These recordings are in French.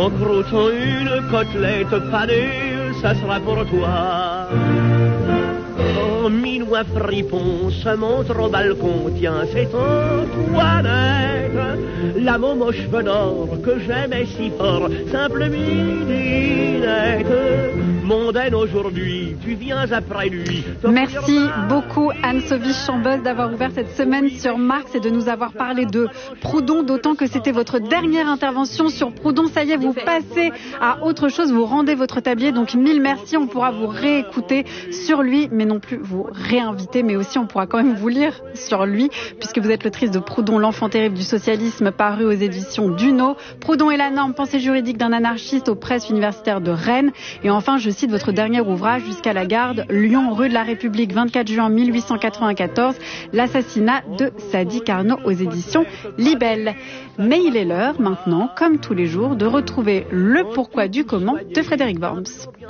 En croûtant une côtelette panée, ça sera pour toi. Quand Minois fripon se montre au balcon, tiens, c'est Antoinette, la môme aux cheveux d'or que j'aimais si fort, simple midinette. Mondaine aujourd'hui, tu viens après lui. Merci beaucoup Anne-Sophie Chambeuse d'avoir ouvert cette semaine sur Marx et de nous avoir parlé de Proudhon, d'autant que c'était votre dernière intervention sur Proudhon. Ça y est, vous passez à autre chose, vous rendez votre tablier, donc mille merci. On pourra vous réécouter sur lui, mais non plus vous réinviter, mais aussi on pourra quand même vous lire sur lui, puisque vous êtes l'autrice de Proudhon, l'enfant terrible du socialisme, paru aux éditions Duno. Proudhon et la norme, pensée juridique d'un anarchiste aux presses universitaires de Rennes. Et enfin, je cite votre dernier ouvrage, Jusqu'à la garde, Lyon, rue de la République, 24 juin 1894, l'assassinat de Sadi Carnot aux éditions Libelle. Mais il est l'heure maintenant, comme tous les jours, de retrouver le pourquoi du comment de Frédéric Worms.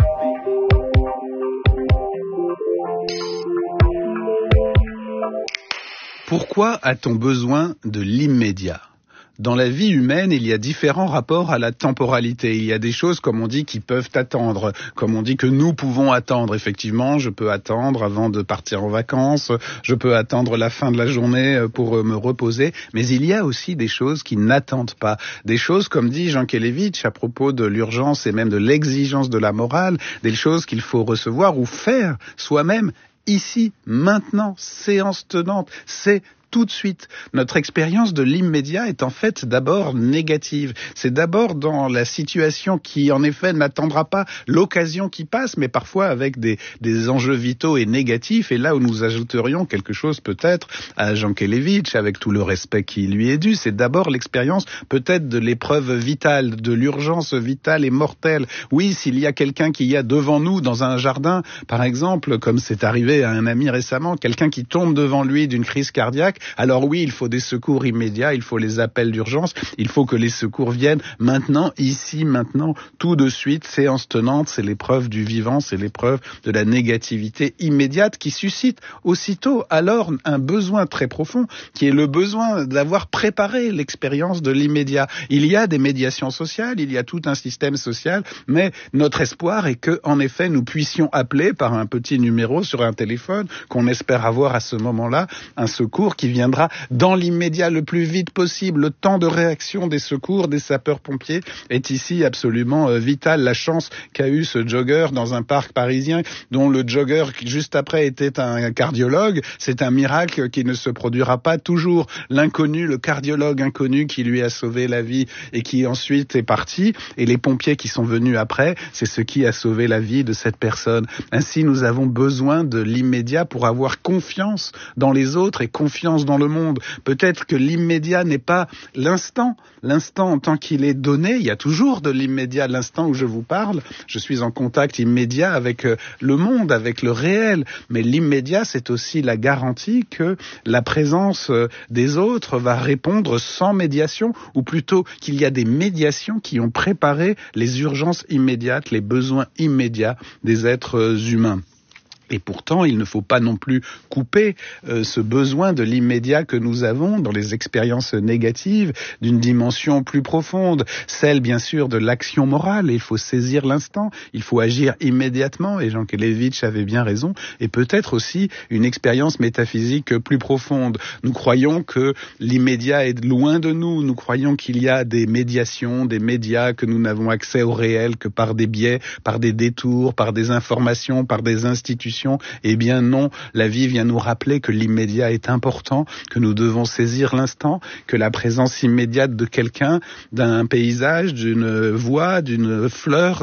Pourquoi a-t-on besoin de l'immédiat ? Dans la vie humaine, il y a différents rapports à la temporalité. Il y a des choses, comme on dit, qui peuvent attendre, comme on dit que nous pouvons attendre. Effectivement, je peux attendre avant de partir en vacances, je peux attendre la fin de la journée pour me reposer, mais il y a aussi des choses qui n'attendent pas. Des choses, comme dit Jean Kelevitch à propos de l'urgence et même de l'exigence de la morale, des choses qu'il faut recevoir ou faire soi-même, ici, maintenant, séance tenante, c'est tout de suite. Notre expérience de l'immédiat est en fait d'abord négative. C'est d'abord dans la situation qui, en effet, n'attendra pas l'occasion qui passe, mais parfois avec des enjeux vitaux et négatifs. Et là où nous ajouterions quelque chose peut-être à Jean Kelevitch, avec tout le respect qui lui est dû, c'est d'abord l'expérience peut-être de l'épreuve vitale, de l'urgence vitale et mortelle. Oui, s'il y a quelqu'un qui y a devant nous dans un jardin, par exemple, comme c'est arrivé à un ami récemment, quelqu'un qui tombe devant lui d'une crise cardiaque, alors oui, il faut des secours immédiats, il faut les appels d'urgence, il faut que les secours viennent maintenant, ici, maintenant, tout de suite, séance tenante, c'est l'épreuve du vivant, c'est l'épreuve de la négativité immédiate qui suscite aussitôt alors un besoin très profond, qui est le besoin d'avoir préparé l'expérience de l'immédiat. Il y a des médiations sociales, il y a tout un système social, mais notre espoir est que, en effet, nous puissions appeler par un petit numéro sur un téléphone, qu'on espère avoir à ce moment-là, un secours qui viendra dans l'immédiat le plus vite possible. Le temps de réaction des secours, des sapeurs-pompiers est ici absolument vital. La chance qu'a eu ce jogger dans un parc parisien, dont le jogger juste après était un cardiologue, c'est un miracle qui ne se produira pas toujours. L'inconnu, le cardiologue inconnu qui lui a sauvé la vie et qui ensuite est parti, et les pompiers qui sont venus après, c'est ce qui a sauvé la vie de cette personne. Ainsi, nous avons besoin de l'immédiat pour avoir confiance dans les autres et confiance dans le monde. Peut-être que l'immédiat n'est pas l'instant. L'instant en tant qu'il est donné, il y a toujours de l'immédiat. L'instant où je vous parle, je suis en contact immédiat avec le monde, avec le réel. Mais l'immédiat, c'est aussi la garantie que la présence des autres va répondre sans médiation, ou plutôt qu'il y a des médiations qui ont préparé les urgences immédiates, les besoins immédiats des êtres humains. Et pourtant, il ne faut pas non plus couper ce besoin de l'immédiat que nous avons dans les expériences négatives d'une dimension plus profonde, celle bien sûr de l'action morale. Il faut saisir l'instant, il faut agir immédiatement, et Jean Kelevitch avait bien raison, et peut-être aussi une expérience métaphysique plus profonde. Nous croyons que l'immédiat est loin de nous, nous croyons qu'il y a des médiations, des médias, que nous n'avons accès au réel que par des biais, par des détours, par des informations, par des institutions. Eh bien non, la vie vient nous rappeler que l'immédiat est important, que nous devons saisir l'instant, que la présence immédiate de quelqu'un, d'un paysage, d'une voix, d'une fleur,